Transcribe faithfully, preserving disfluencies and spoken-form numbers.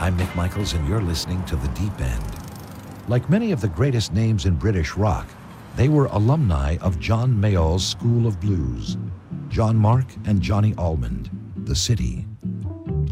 I'm Nick Michaels, and you're listening to The Deep End. Like many of the greatest names in British rock, they were alumni of John Mayall's School of Blues. John Mark and Johnny Almond, The City.